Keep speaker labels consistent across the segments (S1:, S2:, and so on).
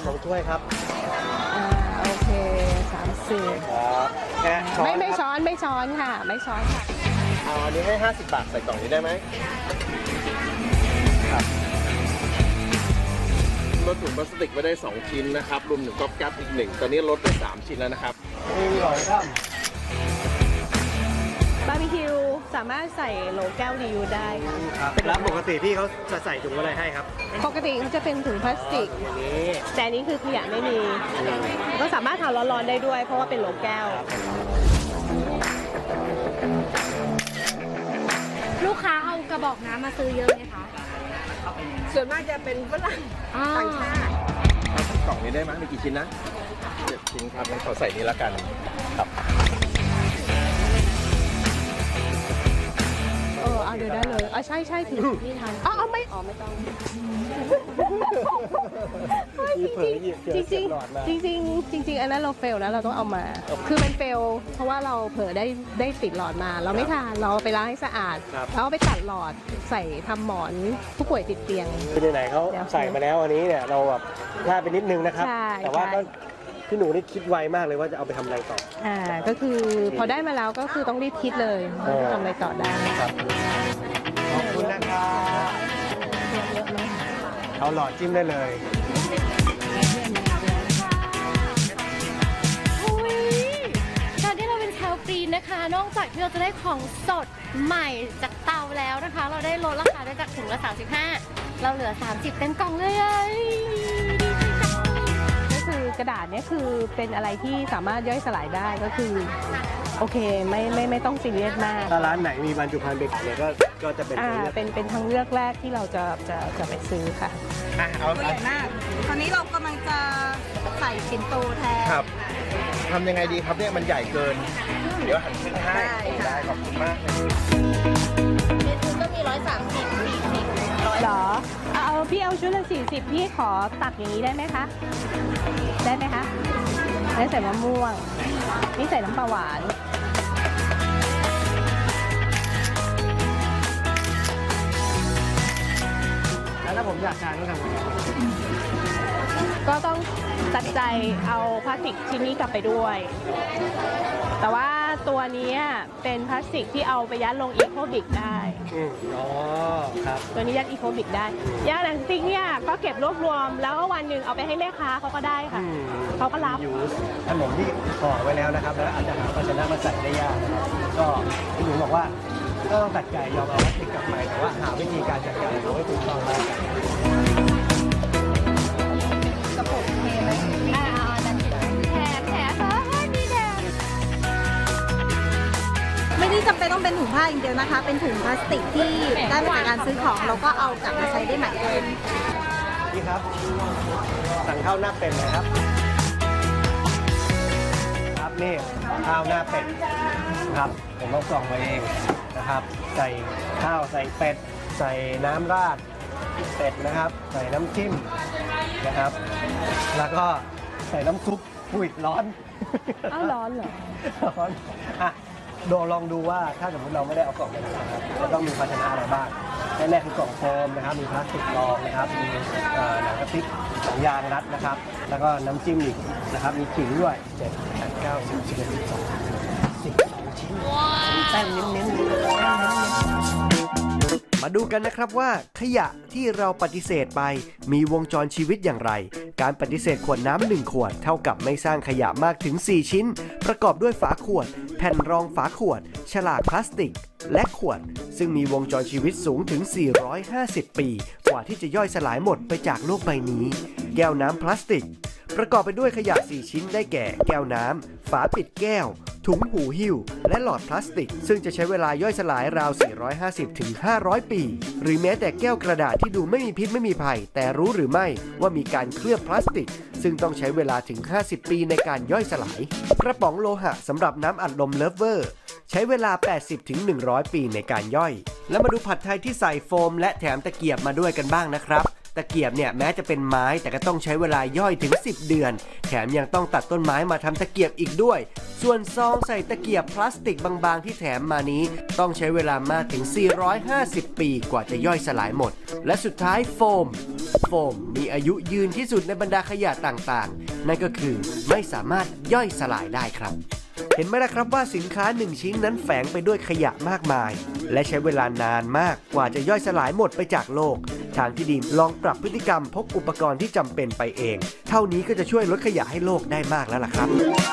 S1: 2 ถ้วยครับ
S2: โอเค30
S1: ครับแค่ช้อน
S2: ไม่ช้อนค่ะไม่ช้อนค่ะ
S1: เอาอันนี้ให้50 บาทใส่กล่องนี้ได้ไหมครับลดถุงพลาสติกไว้ได้2 ชิ้นนะครับรวมถึงก๊อบแก๊บอีก1ตอนนี้ลดได้3 ชิ้นแล้วนะครับมีหลายท่าน
S2: บาร์บีคิวสามารถใส่โหลแก้วรีวิวได้ค่ะ
S1: แล้วปกติพี่เขาจะใส่ถุงอะไรให้ครับ
S2: ปกติเขาจะเป็นถุงพลาสติกแต่อันนี้คือขยะไม่มีก็สามารถทานร้อนๆได้ด้วยเพราะว่าเป็นโหลแก้ว
S3: ลูกค้าเอากระบอกน้ำมาซื้อเยอะไหมคะ
S2: ส่วนมากจะเป็นฝรั่งต่างชาติ
S1: กล่องนี้ได้ไหมมีกี่ชิ้นนะ7 ชิ้นครับงั้นขอใส่นี้แล้วกันครับ
S2: เอาเดี๋ยวได้เลยใช่ถือนี่ทานเอาไม่ต้องจริงอันนั้นเราเฟลนะเราต้องเอามาคือมันเฟลเพราะว่าเราเผลอได้ติดหลอดมาเราไม่ทานเราไปล้างให้สะอาดแล้วเอาไปตัดหลอดใส่ทำหมอนผู้ป่วยติดเตียง
S1: คือไหนเขาใส่มาแล้วอันนี้เนี่ยเราแบบพลาดไปนิดนึงนะครับแต่ว่าก็พี่หนูนี่คิดไวมากเลยว่าจะเอาไปทำอะไรต่อ
S2: ก็คือพอได้มาแล้วก็คือต้องรีบคิดเลยจะทำอะไรต่อได้
S1: ครับขอบคุณนะครับเอาหลอดจิ้มได้เลย
S3: การที่เราเป็นชาวกรีนนะคะนอกจากที่เราจะได้ของสดใหม่จากเตาแล้วนะคะเราได้ลดราคาได้จากถุงละ35เราเหลือ30เต็มกล่องเลย
S2: คือกระดาษเนี่ยคือเป็นอะไรที่สามารถย่อยสลายได้ก็คือโอเคไม่ต้องซีเรียสมาก
S1: ถ้าร้านไหนมีบรรจุภัณฑ์เบเกอรี่ก็จะเป็น
S2: เป็นทางเลือกแรกที่เราจะไปซื้อค่ะ
S4: ตัวใหญ่มากตอนนี้เรากำลังจะใส่ปิ่นโตแทน
S1: ครับทำยังไงดีครับเนี่ยมันใหญ่เกินเดี๋ยวหั่นครึ่งให้ได้ขอบคุณมาก
S3: เมนูก็มี130 40
S2: หรอพี่เอาชุดละ40พี่ขอตักอย่างนี้ได้ไหมคะได้ไหมคะได้ใส่มะม่วงนี่ใส่น้ำปลาหวาน
S1: แล้วถ้าผมอยากทานต้องทำยังไง
S2: ก็ต้องตัดใจเอาพลาสติกชิ้นนี้กลับไปด้วยแต่ว่าตัวนี้เป็นพลาสติกที่เอาไปยัดลงอีโคบิกได้
S1: ครับ
S2: ตัวนี้ยัดอีโคบิกได้ยาหนังสติ๊กเนี่ยก็เก็บรวบรวมแล้ววันหนึ่งเอาไปให้แม่ค้าเขาก็ได้ค่ะเขาก็รับ
S1: ขนมที่ห่อไว้แล้วนะครับแล้วอาจจะหาภาชนะมาใส่ได้ยากก็พี่หนูบอกว่าก็ต้องตัดใจยอมเอาพลาสติกกลับไปแต่ว่าหาวิธีการจัดการเอาไว้ถูกต้องแล้ว
S3: กระปุกเทไหมแถนี่แถ
S4: ไม่ได้จำเป็นต้องเป็นถุงผ้าอย่างเดียวนะคะเป็นถุงพลาสติกที่ได้มาจากการซื้อของเราก็เอากลับมาใช้ได้ใหม่เลย
S1: นี่ครับสั่งข้าวหน้าเป็ดนะครับครับนี่ข้าวหน้าเป็ดครับผมต้องส่องมาเองนะครับใส่ข้าวใส่เป็ดใส่น้ำราดเป็ดนะครับใส่น้ำจิ้มนะครับแล้วก็ใส่น้ำซุปร้อน
S2: ร้อนเหรอ
S1: ร้อนลองดูว่าถ้าสมมติเราไม่ได้เอากล่องไปนะครับจะต้องมีภาชนะอะไรบ้างแรกคือกล่องโฟมนะครับมีพลาสติกรองนะครับมีหนังกระติกหนังยางรัดนะครับแล้วก็น้ำจิ้มอีกนะครับมีขิงด้วย7 8 9 10 11 12 12ชิ้นแป้งเน้นๆมาดูกันนะครับว่าขยะที่เราปฏิเสธไปมีวงจรชีวิตอย่างไรการปฏิเสธขวดน้ำ1 ขวดเท่ากับไม่สร้างขยะมากถึง4 ชิ้นประกอบด้วยฝาขวดแผ่นรองฝาขวดฉลากพลาสติกและขวดซึ่งมีวงจรชีวิตสูงถึง450 ปีกว่าที่จะย่อยสลายหมดไปจากโลกใบนี้แก้วน้ำพลาสติกประกอบไปด้วยขยะ4 ชิ้นได้แก่แก้วน้ำฝาปิดแก้วถุงหูหิ้วและหลอดพลาสติกซึ่งจะใช้เวลาย่อยสลายราว450 ถึง 500 ปีหรือแม้แต่แก้วกระดาษที่ดูไม่มีพิษไม่มีภัยแต่รู้หรือไม่ว่ามีการเคลือบพลาสติกซึ่งต้องใช้เวลาถึง50 ปีในการย่อยสลายกระป๋องโลหะสำหรับน้ำอัดลมเลิฟเวอร์ใช้เวลา 80 ถึง 100 ปีในการย่อยแล้วมาดูผัดไทยที่ใส่โฟมและแถมตะเกียบมาด้วยกันบ้างนะครับตะเกียบเนี่ยแม้จะเป็นไม้แต่ก็ต้องใช้เวลาย่อยถึง10 เดือนแถมยังต้องตัดต้นไม้มาทำตะเกียบอีกด้วยส่วนซองใส่ตะเกียบพลาสติกบางๆที่แถมมานี้ต้องใช้เวลามากถึง450 ปีกว่าจะย่อยสลายหมดและสุดท้ายโฟมมีอายุยืนที่สุดในบรรดาขยะต่างๆนั่นก็คือไม่สามารถย่อยสลายได้ครับเห็นไหมล่ะครับว่าสินค้า1ชิ้นนั้นแฝงไปด้วยขยะมากมายและใช้เวลานานมากกว่าจะย่อยสลายหมดไปจากโลกทางที่ดีลองปรับพฤติกรรมพกอุปกรณ์ที่จำเป็นไปเองเท่านี้ก็จะช่วยลดขยะให้โลกได้มากแล้วล่ะครับ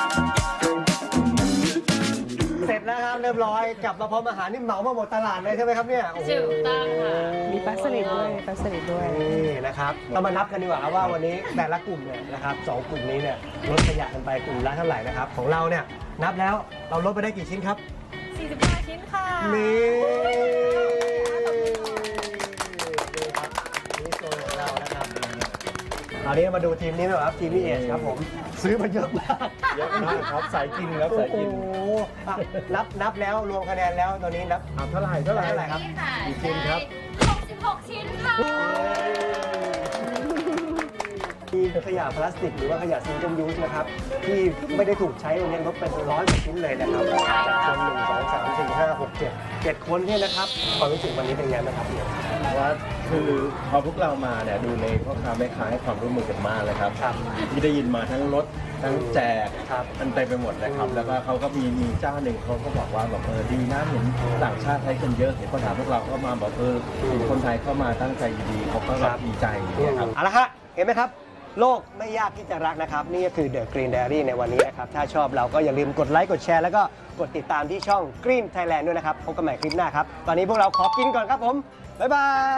S1: เสร็จแล้วครับเรียบร้อยกลับมาพร้อมอาหารนี่เหมามาหมดตลาดเลยใช่ไหมครับเนี่ย
S3: ถูกต้องค่ะ
S2: มีปลาสลิดด้วย
S1: นี่นะครับเรามานับกันดีกว่าครับว่าวันนี้แต่ละกลุ่มเนี่ยนะครับ2กลุ่มนี้เนี่ยลดขยะกันไปกลุ่มละเท่าไหร่นะครับของเราเนี่ยนับแล้วเราลดไปได้กี่ชิ้นครับ
S3: 45 ชิ้นค่ะ
S1: นี่ครับนี่โซนของเรานะครับคราวนี้มาดูทีมนี้นะครับทีมพี่เอชครับผมซื้อมาเยอะมาก
S5: ครับสายกินครับสายกิน
S1: โอ้โหนับแล้วรวมคะแนนแล้วตอนนี้นับ
S5: เท่าไหร่
S1: ครับกี่ชิ้นครับ
S3: 66 ชิ้นค่ะ
S1: มีขยะพลาสติกหรือว่าขยะซิงเกิลยูสนะครับที่ไม่ได้ถูกใช้วันนี้ลดเป็น100 กว่าชิ้นเลยนะครับคน1 2 3 4 5 6 7คนเนี่ยนะครับความรู้สึกวันนี้เป็นไงบ้างครับพี่
S5: เพราะว่าคือพอพวกเรามาเนี่ยดูในพ่อค้าแม่ค้าให้ความร่วมมือกันมากเลยครับที่ได้ยินมาทั้งลดทั้งแจกมันเต็มไปหมดเลยครับแล้วก็เขาก็มีเจ้าหนึ่งเขาก็บอกว่าแบบดีนะเห็นต่างชาติใช้กันเยอะเห็นปัญหาพวกเราก็มาบอกคนไทยเข้ามาตั้งใจดีเขาก็แบบดีใจครับ
S1: เอาละฮะเห็นไหมครับโลกไม่ยากที่จะรักนะครับนี่ก็คือ The Green Diary ในวันนี้นะครับถ้าชอบเราก็อย่าลืมกดไลค์กดแชร์แล้วก็กดติดตามที่ช่อง Green Thailand ด้วยนะครับพบกันใหม่คลิปหน้าครับตอนนี้พวกเราขอกินก่อนครับผมบ๊ายบาย